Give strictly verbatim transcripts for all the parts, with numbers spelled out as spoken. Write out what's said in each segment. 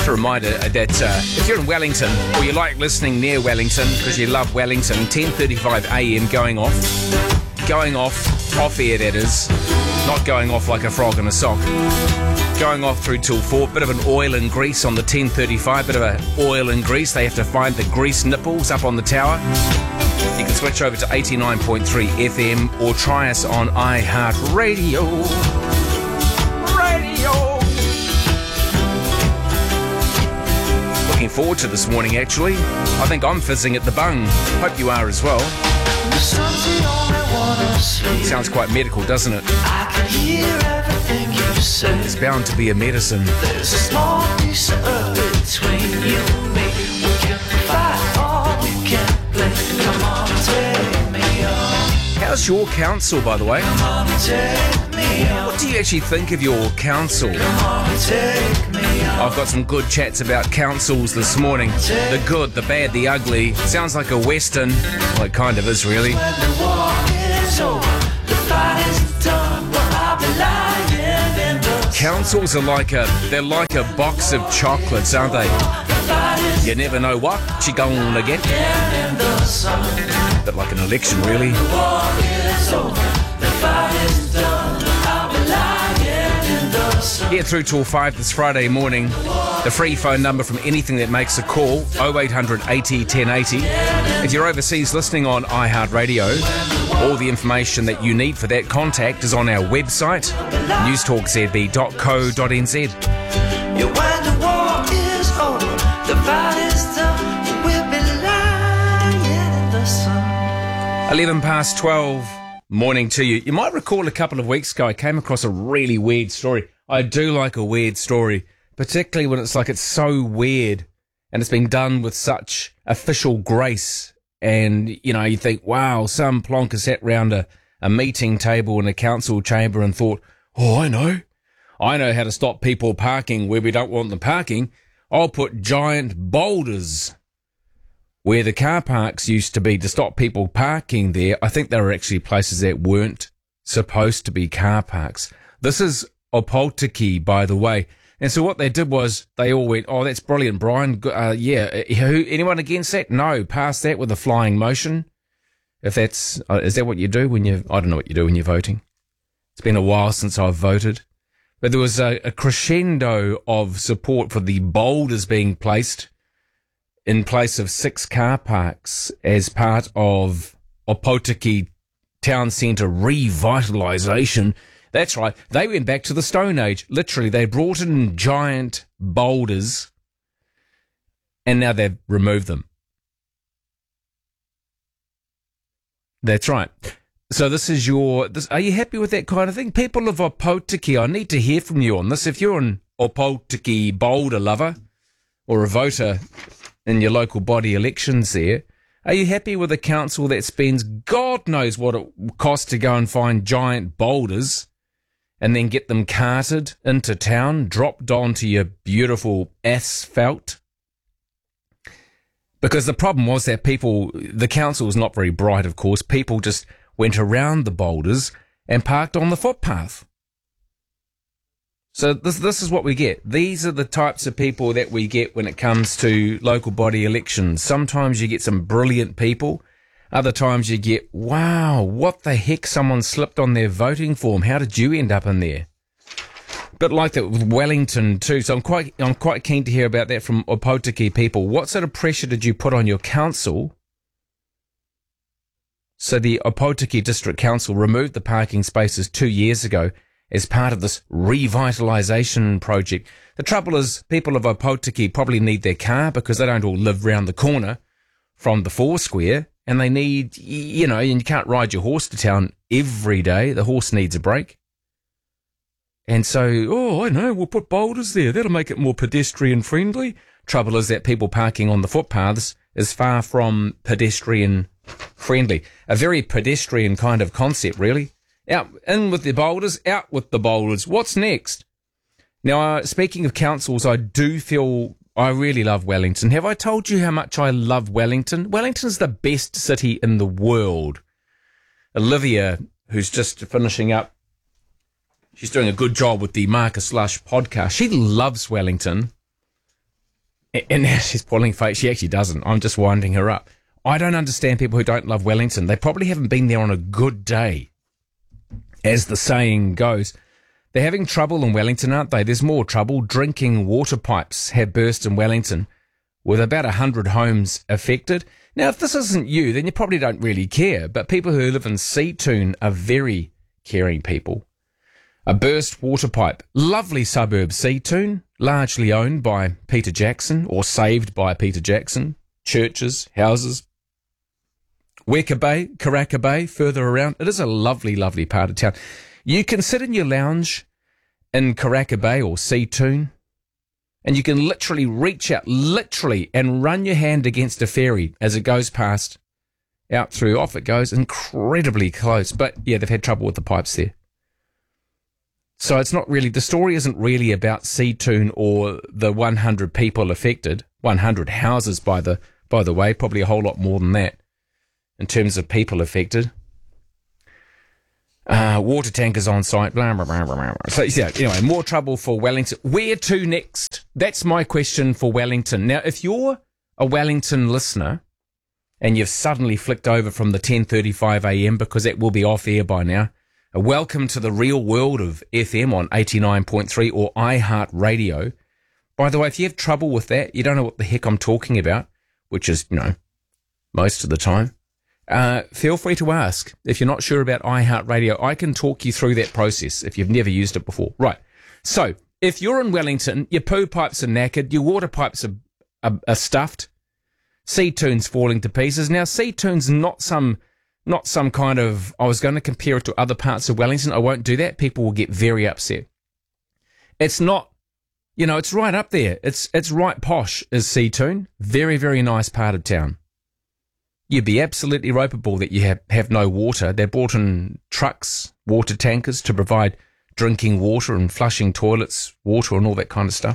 Just a reminder that uh, if you're in Wellington or you like listening near Wellington because you love Wellington, ten thirty-five a m going off. Going off, off air that is. Not going off like a frog in a sock. Going off through till four. Bit of an oil and grease on the ten thirty-five. Bit of a oil and grease. They have to find the grease nipples up on the tower. You can switch over to eighty-nine point three F M or try us on iHeartRadio. Radio. Looking forward to this morning, actually. I think I'm fizzing at the bung. Hope you are as well. Sounds quite medical, doesn't it? I can hear everything you say. It's bound to be a medicine. There's a small piece of earth between you and me. We can fight or we can play. Come on, take me on. How's your council, by the way? Come on, take me on. What do you actually think of your council? Come on, take me on. I've got some good chats about councils this morning. The good, the bad, the ugly. Sounds like a western. Well, it kind of is, really. When the war is over, the fight is done. Well, I'll be lying in the Councils are like a, they're like a box of chocolates, aren't they? You never know what you're going to get. in the sun. Bit like an election, really. The war is over, the fight is done. I'll be lying in the sun. Here through till five this Friday morning. The free phone number from anything that makes a call, oh eight hundred eighty ten eighty. If you're overseas listening on iHeartRadio, all the information that you need for that contact is on our website, newstalk z b dot co dot n z. Yeah, when the war is over, the fight is done. We'll be lying in the sun. eleven past twelve, morning to you. You might recall a couple of weeks ago I came across a really weird story. I do like a weird story, particularly when it's like it's so weird and it's been done with such official grace. And, you know, you think, wow, some plonker sat round a, a meeting table in a council chamber and thought, oh, I know. I know how to stop people parking where we don't want them parking. I'll put giant boulders where the car parks used to be to stop people parking there. I think there were actually places that weren't supposed to be car parks. This is Opotiki, by the way. And so what they did was they all went, oh, that's brilliant, Brian. Uh, yeah. Who, anyone against that? No. Pass that with a flying motion. If that's, uh, is that what you do when you, I don't know what you do when you're voting. It's been a while since I've voted. But there was a, a crescendo of support for the boulders being placed in place of six car parks as part of Opotiki Town Centre revitalisation. That's right. They went back to the Stone Age. Literally, they brought in giant boulders and now they've removed them. That's right. So this is your... This, are you happy with that kind of thing? People of Opotiki, I need to hear from you on this. If you're an Opotiki boulder lover or a voter in your local body elections there, are you happy with a council that spends God knows what it costs to go and find giant boulders and then get them carted into town, dropped onto your beautiful asphalt? Because the problem was that people, the council was not very bright, of course. People just went around the boulders and parked on the footpath. So this this is what we get. These are the types of people that we get when it comes to local body elections. Sometimes you get some brilliant people. Other times you get, wow, what the heck, someone slipped on their voting form. How did you end up in there? Bit like that with Wellington too. So I'm quite I'm quite keen to hear about that from Opotiki people. What sort of pressure did you put on your council? So the Opotiki District Council removed the parking spaces two years ago as part of this revitalisation project. The trouble is, people of Opotiki probably need their car because they don't all live round the corner from the Four Square, and they need, you know, and you can't ride your horse to town every day. The horse needs a break. And so, oh, I know, we'll put boulders there. That'll make it more pedestrian friendly. Trouble is that people parking on the footpaths is far from pedestrian friendly. A very pedestrian kind of concept, really. Out, in with the boulders, out with the boulders. What's next? Now, uh, speaking of councils, I do feel I really love Wellington. Have I told you how much I love Wellington? Wellington's the best city in the world. Olivia, who's just finishing up, she's doing a good job with the Marcus Lush podcast. She loves Wellington. And now she's pulling face. She actually doesn't. I'm just winding her up. I don't understand people who don't love Wellington. They probably haven't been there on a good day. As the saying goes, they're having trouble in Wellington, aren't they? There's more trouble. Drinking water pipes have burst in Wellington, with about one hundred homes affected. Now, if this isn't you, then you probably don't really care. But people who live in Seatoun are very caring people. A burst water pipe. Lovely suburb Seatoun, largely owned by Peter Jackson, or saved by Peter Jackson. Churches, houses. Weka Bay, Karaka Bay, further around. It is a lovely, lovely part of town. You can sit in your lounge in Karaka Bay or Seatoun, and you can literally reach out, literally, and run your hand against a ferry as it goes past, out through, off it goes, incredibly close. But, yeah, they've had trouble with the pipes there. So it's not really, the story isn't really about Seatoun or the one hundred people affected, one hundred houses, by the by the way, probably a whole lot more than that in terms of people affected. Uh, water tankers on site, blah, blah, blah, blah, blah. So, yeah, anyway, more trouble for Wellington. Where to next? That's my question for Wellington. Now, if you're a Wellington listener and you've suddenly flicked over from the ten thirty-five a.m. because that will be off air by now, uh, welcome to the real world of F M on eighty-nine point three or iHeartRadio. By the way, if you have trouble with that, you don't know what the heck I'm talking about, which is, you know, most of the time, Uh, feel free to ask. If you're not sure about iHeartRadio, I can talk you through that process if you've never used it before. Right. So, if you're in Wellington, your poo pipes are knackered, your water pipes are, are, are stuffed, Seatoun's falling to pieces. Now, Seatoun's not some, not some kind of, I was going to compare it to other parts of Wellington. I won't do that. People will get very upset. It's not, you know, it's right up there. It's, it's right posh is Seatoun. Very, very nice part of town. You'd be absolutely ropeable that you have, have no water. They're brought in trucks, water tankers to provide drinking water and flushing toilets, water and all that kind of stuff.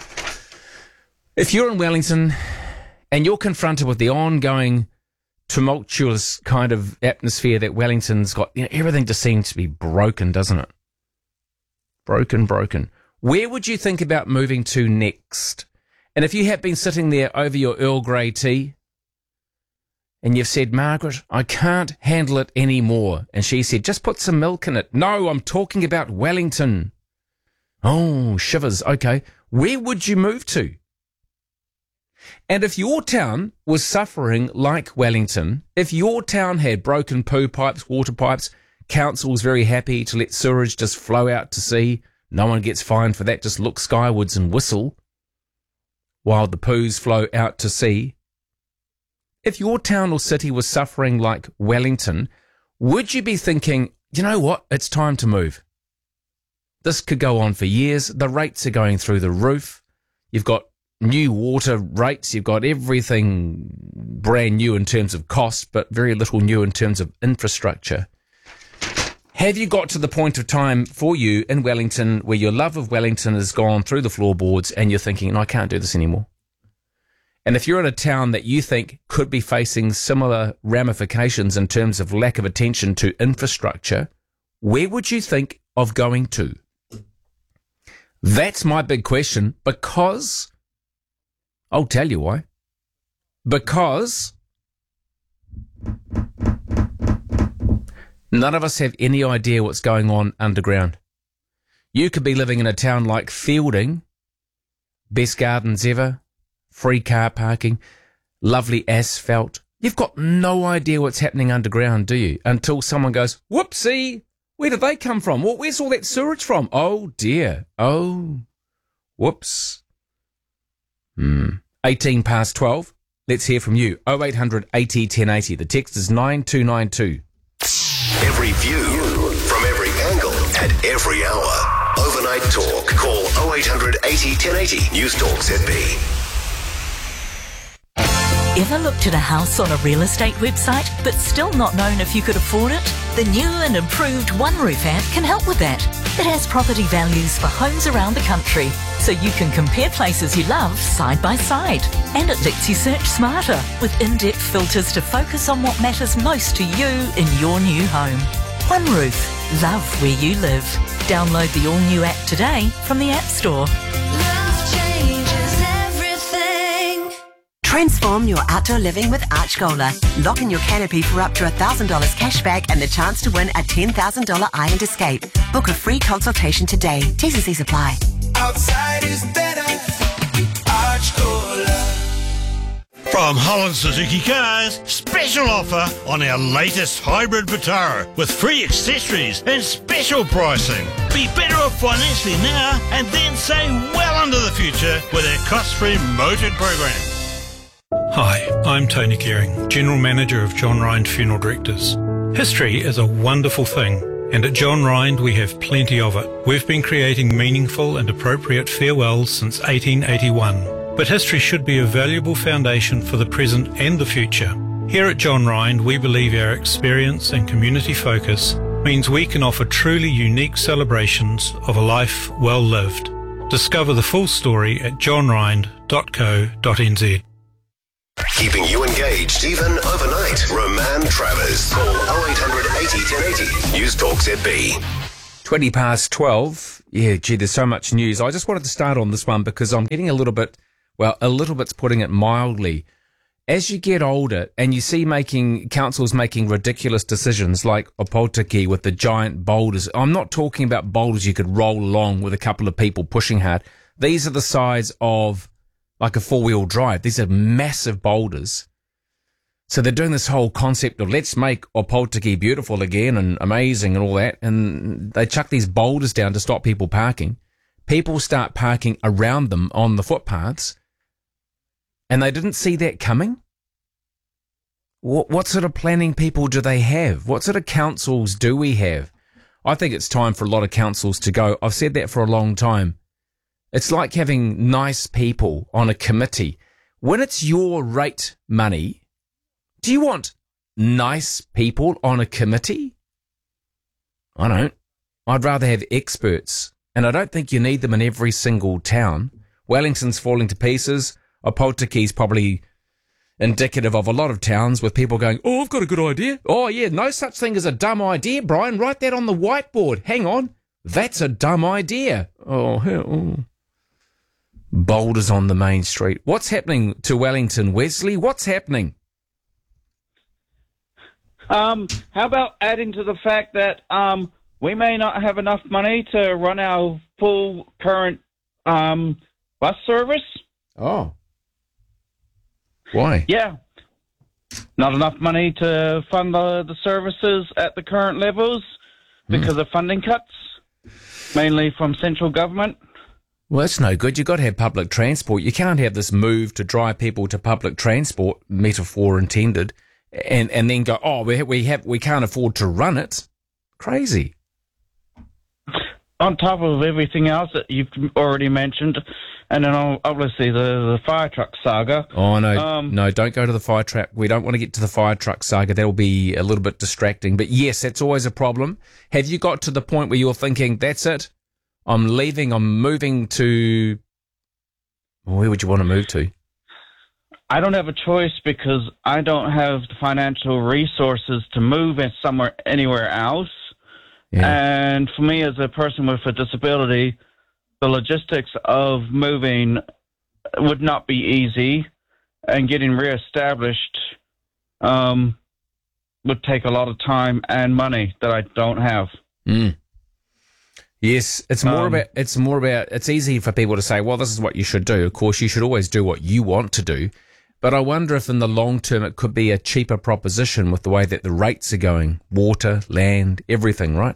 If you're in Wellington and you're confronted with the ongoing tumultuous kind of atmosphere that Wellington's got, you know, everything just seems to be broken, doesn't it? Broken, broken. Where would you think about moving to next? And if you have been sitting there over your Earl Grey tea, and you've said, Margaret, I can't handle it anymore. And she said, just put some milk in it. No, I'm talking about Wellington. Oh, shivers. Okay. Where would you move to? And if your town was suffering like Wellington, if your town had broken poo pipes, water pipes, council's very happy to let sewerage just flow out to sea, no one gets fined for that, just look skywards and whistle while the poos flow out to sea. If your town or city was suffering like Wellington, would you be thinking, you know what, it's time to move? This could go on for years. The rates are going through the roof. You've got new water rates. You've got everything brand new in terms of cost, but very little new in terms of infrastructure. Have you got to the point of time for you in Wellington where your love of Wellington has gone through the floorboards and you're thinking, no, I can't do this anymore? And if you're in a town that you think could be facing similar ramifications in terms of lack of attention to infrastructure, where would you think of going to? That's my big question, because I'll tell you why. Because none of us have any idea what's going on underground. You could be living in a town like Fielding, best gardens ever, free car parking, lovely asphalt. You've got no idea what's happening underground, do you? Until someone goes, whoopsie, where did they come from? Well, where's all that sewage from? Oh, dear. Oh, whoops. Hmm. eighteen past twelve. Let's hear from you. oh eight hundred eighty ten eighty. The text is nine two nine two. Every view from every angle at every hour. Overnight Talk. Call oh eight hundred eighty ten eighty. News Talk Z B. Ever looked at a house on a real estate website but still not known if you could afford it? The new and improved OneRoof app can help with that. It has property values for homes around the country, so you can compare places you love side by side. And it lets you search smarter with in-depth filters to focus on what matters most to you in your new home. OneRoof. Love where you live. Download the all-new app today from the App Store. Love changes everything. Transform your outdoor living with Archgola. Lock in your canopy for up to one thousand dollars cashback and the chance to win a ten thousand dollars Island Escape. Book a free consultation today. T's and C's apply. Outside is better. Archgola. From Holland Suzuki Cars, special offer on our latest hybrid Vitara with free accessories and special pricing. Be better off financially now and then say well into the future with our cost-free motored program. Hi, I'm Tony Gearing, General Manager of John Rind Funeral Directors. History is a wonderful thing, and at John Rind we have plenty of it. We've been creating meaningful and appropriate farewells since eighteen eighty-one. But history should be a valuable foundation for the present and the future. Here at John Rind, we believe our experience and community focus means we can offer truly unique celebrations of a life well lived. Discover the full story at john rind dot co dot n z. Keeping you engaged even overnight. Roman Travers. Call oh eight hundred eighty ten eighty. News Talk Z B. twenty past twelve. Yeah, gee, there's so much news. I just wanted to start on this one because I'm getting a little bit, well, a little bit's putting it mildly. As you get older and you see making councils making ridiculous decisions like Opotiki with the giant boulders. I'm not talking about boulders you could roll along with a couple of people pushing hard. These are the size of like a four-wheel drive. These are massive boulders. So they're doing this whole concept of let's make Opotiki beautiful again and amazing and all that. And they chuck these boulders down to stop people parking. People start parking around them on the footpaths. And they didn't see that coming? What, what sort of planning people do they have? What sort of councils do we have? I think it's time for a lot of councils to go. I've said that for a long time. It's like having nice people on a committee. When it's your rate money, do you want nice people on a committee? I don't. I'd rather have experts. And I don't think you need them in every single town. Wellington's falling to pieces. Opotiki's probably indicative of a lot of towns with people going, oh, I've got a good idea. Oh, yeah, no such thing as a dumb idea, Brian. Write that on the whiteboard. Hang on. That's a dumb idea. Oh, hell. Boulders on the main street. What's happening to Wellington, Wesley? What's happening? Um, how about adding to the fact that um, we may not have enough money to run our full current um, bus service? Oh. Why? Yeah. Not enough money to fund the, the services at the current levels because mm. of funding cuts, mainly from central government. Well, that's no good. You've got to have public transport. You can't have this move to drive people to public transport, metaphor intended, and, and then go, oh, we, we, have, we can't afford to run it. Crazy. On top of everything else that you've already mentioned, and then obviously the, the fire truck saga. Oh, no, um, no, don't go to the fire truck. We don't want to get to the fire truck saga. That'll be a little bit distracting. But yes, that's always a problem. Have you got to the point where you're thinking, that's it? I'm leaving, I'm moving to... Where would you want to move to? I don't have a choice because I don't have the financial resources to move in somewhere, anywhere else. Yeah. And for me, as a person with a disability, the logistics of moving would not be easy, and getting reestablished um, would take a lot of time and money that I don't have. Mm. Yes, it's more Um, about, it's more about, it's easy for people to say, well, this is what you should do. Of course, you should always do what you want to do. But I wonder if in the long term it could be a cheaper proposition with the way that the rates are going. Water, land, everything, right?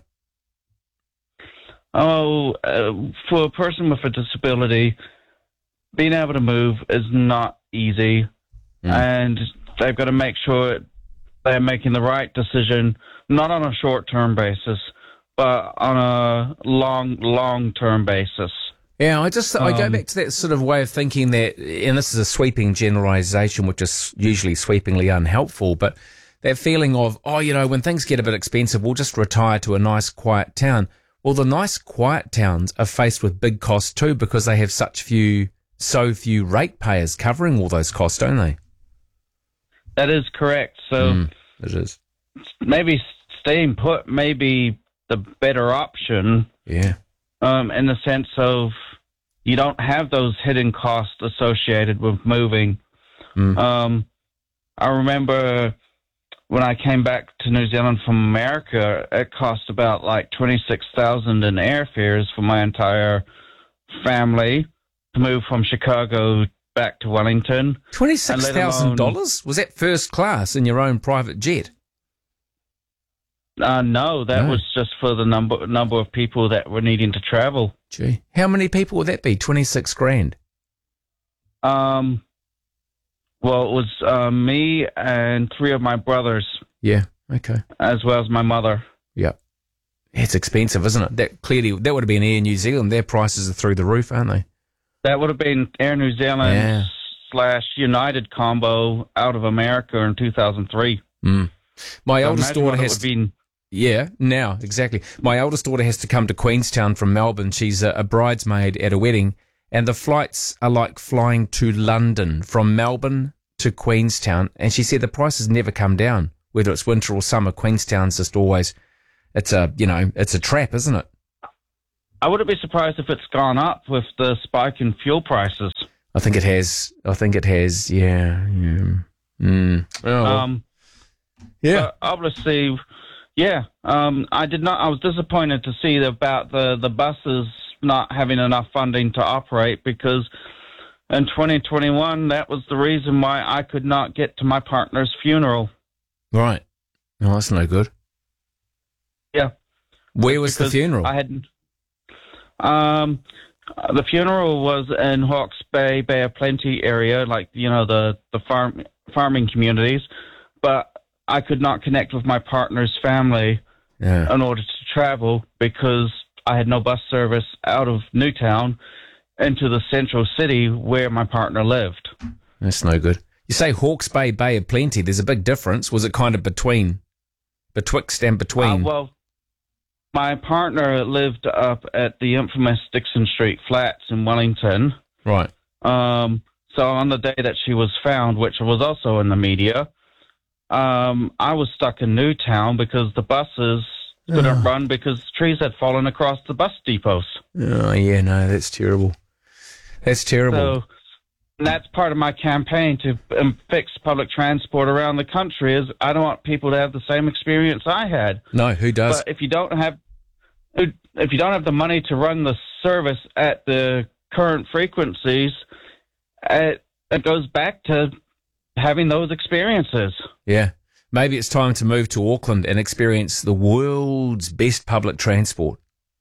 Oh, uh, for a person with a disability, being able to move is not easy. Mm. And they've got to make sure they're making the right decision, not on a short-term basis, but on a long, long-term basis. Yeah, I just I go Um, back to that sort of way of thinking that, and this is a sweeping generalisation, which is usually sweepingly unhelpful, but that feeling of, oh, you know, when things get a bit expensive, we'll just retire to a nice, quiet town. Well, the nice, quiet towns are faced with big costs too because they have such few, so few ratepayers covering all those costs, don't they? That is correct. So Mm, it is. maybe staying put may be the better option. Yeah. Um, in the sense of you don't have those hidden costs associated with moving. Mm. Um, I remember when I came back to New Zealand from America, it cost about like twenty-six thousand dollars in airfares for my entire family to move from Chicago back to Wellington. twenty-six thousand dollars? Was that first class in your own private jet? Uh, no, that No. was just for the number number of people that were needing to travel. Gee. How many people would that be? twenty-six grand? Um, well, it was uh, me and three of my brothers, Yeah, okay. as well as my mother. Yeah. It's expensive, isn't it? That clearly, that would have been Air New Zealand. Their prices are through the roof, aren't they? That would have been Air New Zealand Yeah. slash United combo out of America in two thousand three. Mm. My So eldest imagine daughter what it has... would be- Yeah, now, exactly. My eldest daughter has to come to Queenstown from Melbourne. She's a, a bridesmaid at a wedding, and the flights are like flying to London from Melbourne to Queenstown. And she said the prices never come down, whether it's winter or summer. Queenstown's just always, it's a, you know, it's a trap, isn't it? I wouldn't be surprised if it's gone up with the spike in fuel prices. I think it has. I think it has. Yeah. Yeah. Mm. Oh, Um, yeah. but obviously, yeah. Um, I did not. I was disappointed to see about the the buses not having enough funding to operate, because in twenty twenty-one that was the reason why I could not get to my partner's funeral. Right. Oh, that's no good. Yeah. Where was the Because funeral? I had. Um, the funeral was in Hawke's Bay, Bay of Plenty area, like, you know, the the farm farming communities, but I could not connect with my partner's family Yeah. in order to travel because I had no bus service out of Newtown into the central city where my partner lived. That's no good. You say Hawke's Bay, Bay of Plenty. There's a big difference. Was it kind of between, betwixt and between? Uh, well, my partner lived up at the infamous Dixon Street Flats in Wellington. Right. Um, so on the day that she was found, which was also in the media, um, I was stuck in Newtown because the buses couldn't run because trees had fallen across the bus depots. Oh, yeah, no, that's terrible. That's terrible. So and that's part of my campaign to um, fix public transport around the country. Is I don't want people to have the same experience I had. no, who does? But if you don't have if you don't have the money to run the service at the current frequencies, it, it goes back to having those experiences. Yeah. Maybe it's time to move to Auckland and experience the world's best public transport.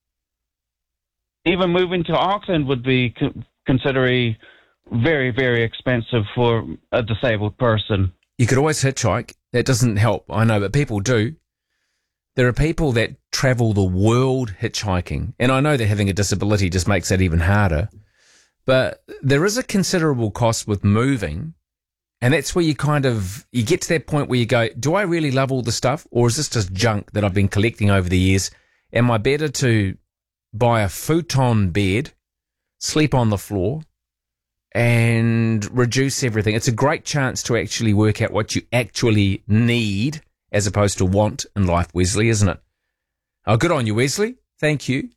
Even moving to Auckland would be con- considered very, very expensive for a disabled person. You could always hitchhike. That doesn't help, I know, but people do. There are people that travel the world hitchhiking, and I know that having a disability just makes that even harder. But there is a considerable cost with moving, and that's where you kind of, you get to that point where you go, do I really love all the stuff, or is this just junk that I've been collecting over the years? Am I better to buy a futon bed, sleep on the floor, and reduce everything? It's a great chance to actually work out what you actually need as opposed to want in life, Wesley, isn't it? Oh, good on you, Wesley. Thank you.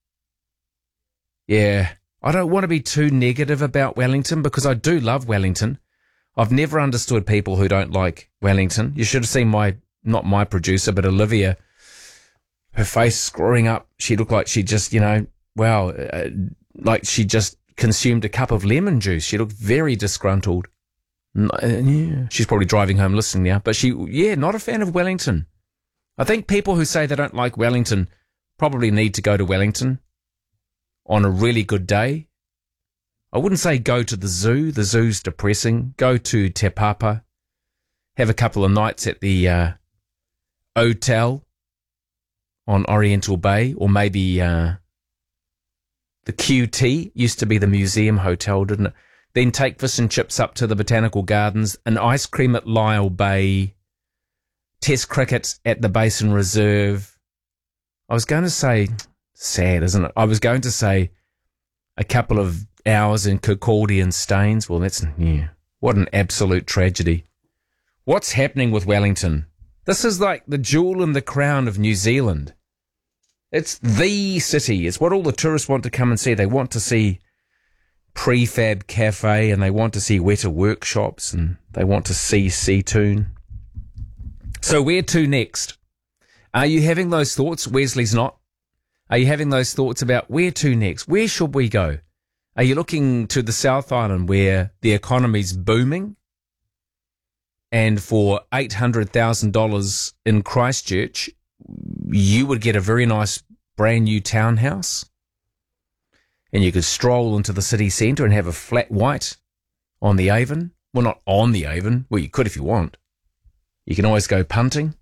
Yeah, I don't want to be too negative about Wellington because I do love Wellington. I've never understood people who don't like Wellington. You should have seen my, not my producer, but Olivia, her face screwing up. She looked like she just, you know, wow, uh, like she just consumed a cup of lemon juice. She looked very disgruntled. N- uh, yeah. She's probably driving home listening now, but she, yeah, not a fan of Wellington. I think people who say they don't like Wellington probably need to go to Wellington on a really good day. I wouldn't say go to the zoo. The zoo's depressing. Go to Te Papa. Have a couple of nights at the uh, hotel on Oriental Bay, or maybe uh, the Q T used to be the museum hotel, didn't it? Then take fish and chips up to the Botanical Gardens, an ice cream at Lyle Bay, test cricket at the Basin Reserve. I was going to say, sad, isn't it? I was going to say a couple of hours in Kirkcaldy and Staines. Well, that's, yeah, what an absolute tragedy. What's happening with Wellington? This is like the jewel in the crown of New Zealand. It's the city. It's what all the tourists want to come and see. They want to see prefab cafe, and they want to see Weta Workshops, and they want to see Seatoon. So where to next? Are you having those thoughts? Wesley's not. Are you having those thoughts about where to next? Where should we go? Are you looking to the South Island where the economy's booming? And for eight hundred thousand dollars in Christchurch, you would get a very nice brand new townhouse. And you could stroll into the city centre and have a flat white on the Avon. Well, not on the Avon. Well, you could if you want. You can always go punting.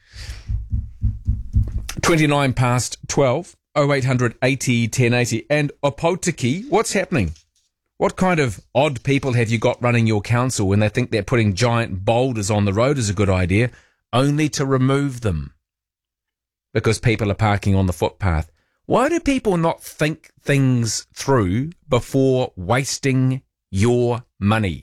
twenty-nine past twelve, oh eight hundred eighty ten eighty. And Opotiki, what's happening? What kind of odd people have you got running your council when they think that putting giant boulders on the road is a good idea, only to remove them because people are parking on the footpath? Why do people not think things through before wasting your money?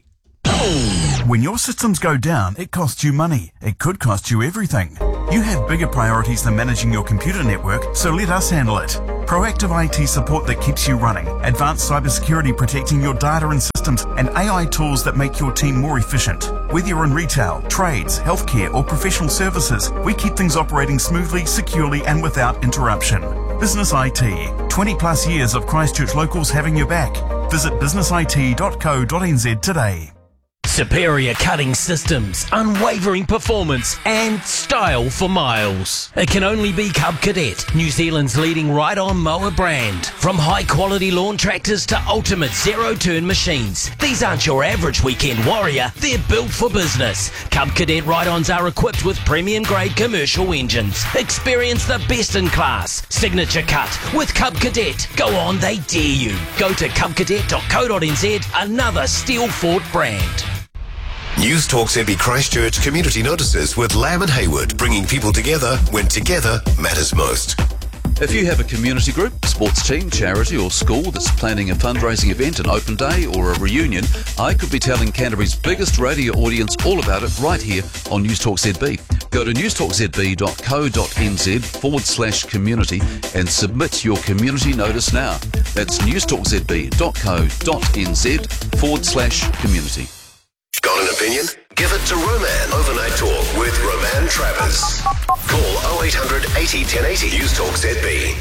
When your systems go down, it costs you money. It could cost you everything. You have bigger priorities than managing your computer network, so let us handle it. Proactive I T support that keeps you running, advanced cybersecurity protecting your data and systems, and A I tools that make your team more efficient. Whether you're in retail, trades, healthcare, or professional services, we keep things operating smoothly, securely, and without interruption. Business I T. twenty plus years of Christchurch locals having your back. Visit business I T dot co dot n z today. Superior cutting systems, unwavering performance, and style for miles. It can only be Cub Cadet, New Zealand's leading ride-on mower brand. From high-quality lawn tractors to ultimate zero-turn machines, these aren't your average weekend warrior, they're built for business. Cub Cadet ride-ons are equipped with premium-grade commercial engines. Experience the best in class. Signature cut with Cub Cadet. Go on, they dare you. Go to cub cadet dot co dot n z, another steel-fought brand. News Talk Z B Christchurch community notices with Lamb and Hayward, bringing people together when together matters most. If you have a community group, sports team, charity or school that's planning a fundraising event, an open day or a reunion, I could be telling Canterbury's biggest radio audience all about it right here on News Talk Z B. Go to news talk z b dot co dot n z forward slash community and submit your community notice now. That's news talk z b dot co dot n z forward slash community. Got an opinion? Give it to Roman. Overnight Talk with Roman Travers. Call oh eight hundred eighty ten eighty. News Talk Z B.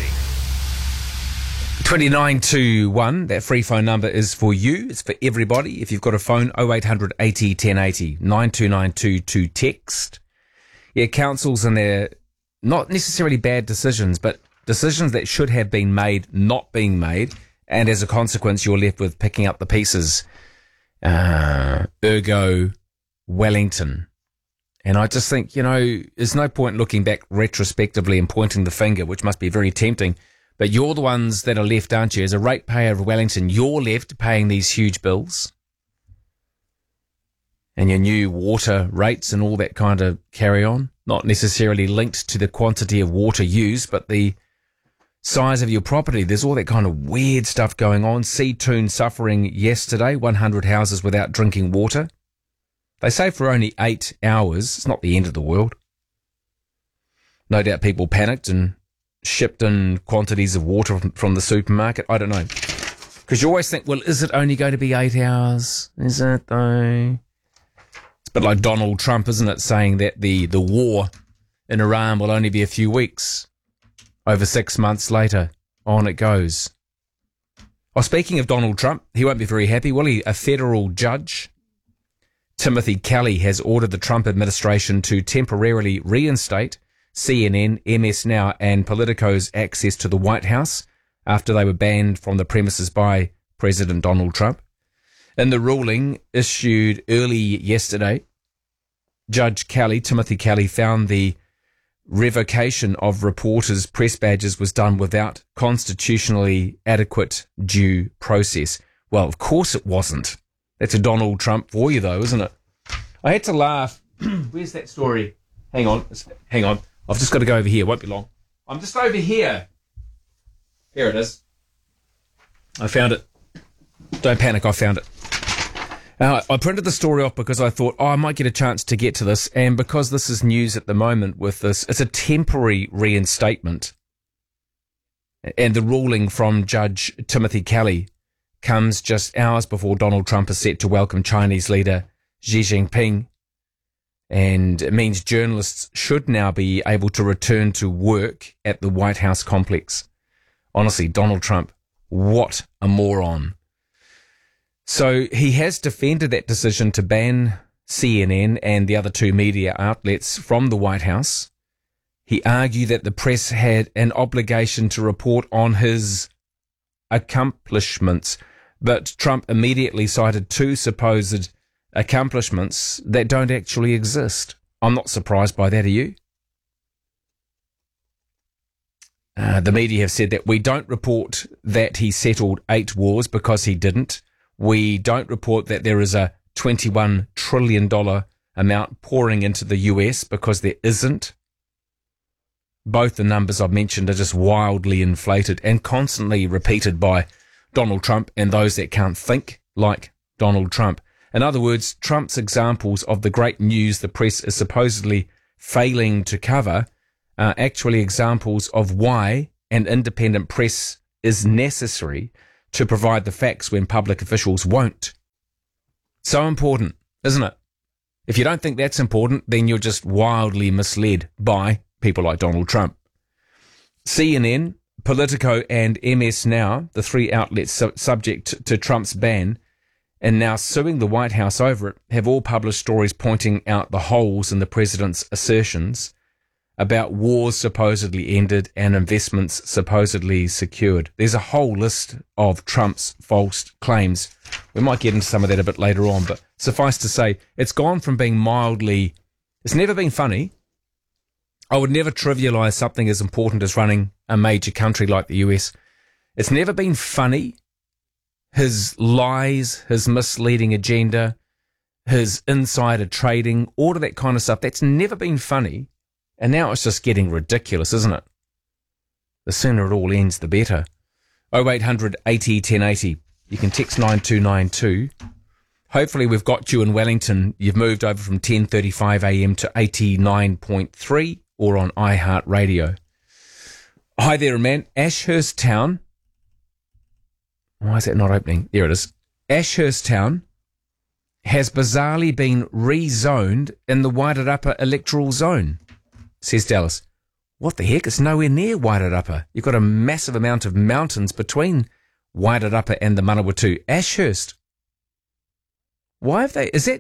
twenty-nine two one, that free phone number is for you. It's for everybody. If you've got a phone, oh eight hundred eighty ten eighty, nine two nine two to text. Yeah, councils and their not necessarily bad decisions, but decisions that should have been made not being made, and as a consequence, you're left with picking up the pieces. Uh, ergo Wellington. And I just think, you know, there's no point looking back retrospectively and pointing the finger, which must be very tempting. But you're the ones that are left, aren't you? As a ratepayer of Wellington, you're left paying these huge bills. And your new water rates and all that kind of carry on. Not necessarily linked to the quantity of water used, but the size of your property. There's all that kind of weird stuff going on. Seatoon suffering yesterday, one hundred houses without drinking water. They say for only eight hours. It's not the end of the world. No doubt people panicked and shipped in quantities of water from, from the supermarket. I don't know. Because you always think, well, is it only going to be eight hours? Is it though? It's a bit like Donald Trump, isn't it, saying that the, the war in Iran will only be a few weeks. Over six months later, on it goes. Oh, speaking of Donald Trump, he won't be very happy, will he? A federal judge, Timothy Kelly, has ordered the Trump administration to temporarily reinstate C N N, M S Now, and Politico's access to the White House after they were banned from the premises by President Donald Trump. In the ruling issued early yesterday, Judge Kelly, Timothy Kelly, found the revocation of reporters' press badges was done without constitutionally adequate due process. Well, of course it wasn't. That's a Donald Trump for you, though, isn't it? I had to laugh. Where's that story? Hang on. Hang on. I've just got to go over here. Won't be long. I'm just over here. Here it is. I found it. Don't panic. I found it. Uh, I printed the story off because I thought, oh, I might get a chance to get to this. And because this is news at the moment with this, it's a temporary reinstatement. And the ruling from Judge Timothy Kelly comes just hours before Donald Trump is set to welcome Chinese leader Xi Jinping. And it means journalists should now be able to return to work at the White House complex. Honestly, Donald Trump, what a moron. So he has defended that decision to ban C N N and the other two media outlets from the White House. He argued that the press had an obligation to report on his accomplishments, but Trump immediately cited two supposed accomplishments that don't actually exist. I'm not surprised by that, are you? Uh, the media have said that we don't report that he settled eight wars because he didn't. We don't report that there is a twenty-one trillion dollars amount pouring into the U S because there isn't. Both the numbers I've mentioned are just wildly inflated and constantly repeated by Donald Trump and those that can't think like Donald Trump. In other words, Trump's examples of the great news the press is supposedly failing to cover are actually examples of why an independent press is necessary to provide the facts when public officials won't. So important, isn't it? If you don't think that's important, then you're just wildly misled by people like Donald Trump. C N N, Politico and M S Now, the three outlets su- subject to Trump's ban and now suing the White House over it, have all published stories pointing out the holes in the president's assertions about wars supposedly ended and investments supposedly secured. There's a whole list of Trump's false claims. We might get into some of that a bit later on, but suffice to say, it's gone from being mildly... It's never been funny. I would never trivialise something as important as running a major country like the U S. It's never been funny. His lies, his misleading agenda, his insider trading, all of that kind of stuff, that's never been funny. And now it's just getting ridiculous, isn't it? The sooner it all ends, the better. oh eight hundred eighty ten eighty. You can text nine two nine two. Hopefully we've got you in Wellington. You've moved over from ten thirty-five a m to eighty-nine point three or on iHeartRadio. Hi there, man. Ashurst Town. Why is that not opening? There it is. Ashurst Town has bizarrely been rezoned in the Wairarapa electoral zone, says Dallas. What the heck? It's nowhere near Wairarapa. You've got a massive amount of mountains between Wairarapa and the Manawatu. Ashurst. Why have they... Is that...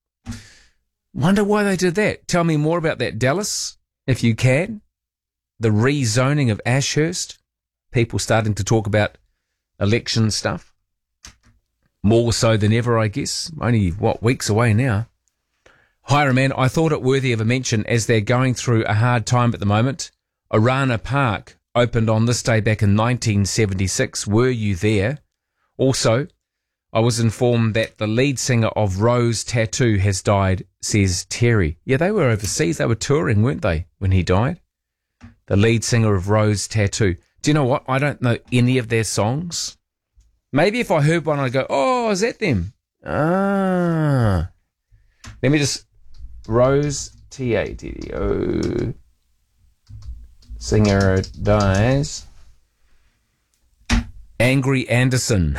Wonder why they did that. Tell me more about that, Dallas, if you can. The rezoning of Ashurst. People starting to talk about election stuff. More so than ever, I guess. Only, what, weeks away now. Hi, man. I thought it worthy of a mention as they're going through a hard time at the moment. Orana Park opened on this day back in nineteen seventy-six. Were you there? Also, I was informed that the lead singer of Rose Tattoo has died, says Terry. Yeah, they were overseas. They were touring, weren't they, when he died? The lead singer of Rose Tattoo. Do you know what? I don't know any of their songs. Maybe if I heard one, I'd go, oh, is that them? Ah. Let me just... Rose, T A T D O. Singer dies. Angry Anderson.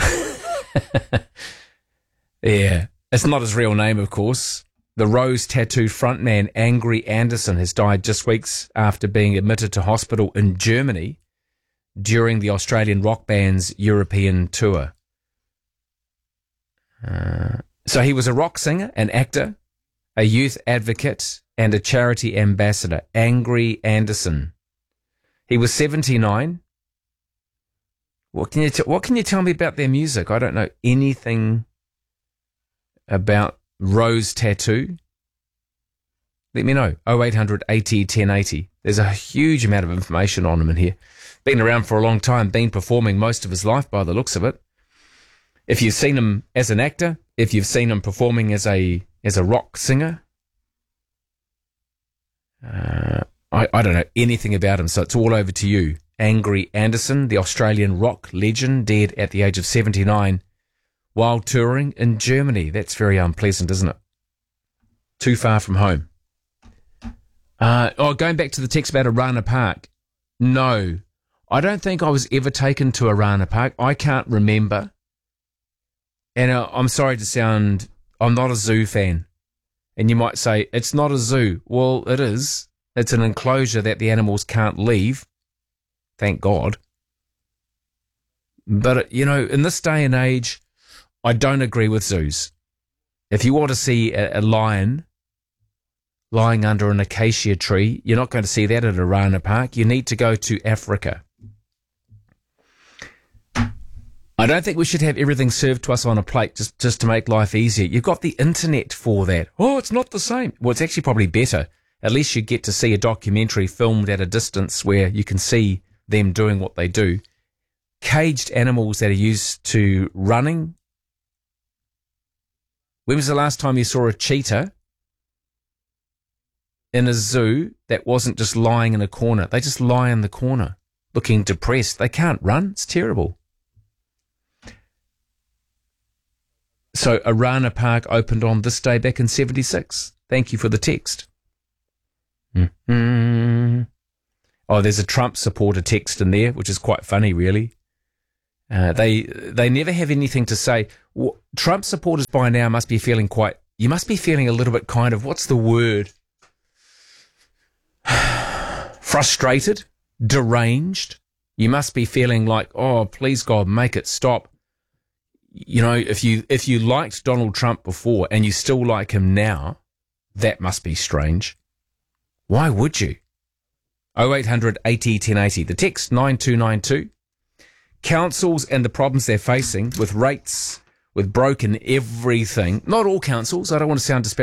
Yeah. It's not his real name, of course. The Rose Tattoo frontman, Angry Anderson, has died just weeks after being admitted to hospital in Germany during the Australian rock band's European tour. Uh, so he was a rock singer, an actor, a youth advocate, and a charity ambassador. Angry Anderson. He was seventy-nine. What can you t- what can you tell me about their music? I don't know anything about Rose Tattoo. Let me know. oh eight hundred eighty ten eighty. There's a huge amount of information on him in here. Been around for a long time, been performing most of his life by the looks of it. If you've seen him as an actor, if you've seen him performing as a as a rock singer, uh, I, I don't know anything about him, so it's all over to you. Angry Anderson, the Australian rock legend, dead at the age of seventy-nine while touring in Germany. That's very unpleasant, isn't it? Too far from home. Uh, oh, going back to the text about Orana Park. No, I don't think I was ever taken to Orana Park. I can't remember And uh, I'm sorry to sound, I'm not a zoo fan. And you might say, it's not a zoo. Well, it is. It's an enclosure that the animals can't leave. Thank God. But, you know, in this day and age, I don't agree with zoos. If you want to see a, a lion lying under an acacia tree, you're not going to see that at Arana Park. You need to go to Africa. I don't think we should have everything served to us on a plate just, just to make life easier. You've got the internet for that. Oh, it's not the same. Well, it's actually probably better. At least you get to see a documentary filmed at a distance where you can see them doing what they do. Caged animals that are used to running. When was the last time you saw a cheetah in a zoo that wasn't just lying in a corner? They just lie in the corner looking depressed. They can't run. It's terrible. So Arana Park opened on this day back in seventy-six. Thank you for the text. Mm-hmm. Oh, there's a Trump supporter text in there, which is quite funny, really. Uh, they they never have anything to say. Well, Trump supporters by now must be feeling quite, you must be feeling a little bit kind of, what's the word? Frustrated, deranged. You must be feeling like, oh, please God, make it stop. You know, if you if you liked Donald Trump before and you still like him now, that must be strange. Why would you? oh eight hundred eighty ten eighty. The text nine two nine two. Councils and the problems they're facing with rates, with broken everything. Not all councils. I don't want to sound disparaging.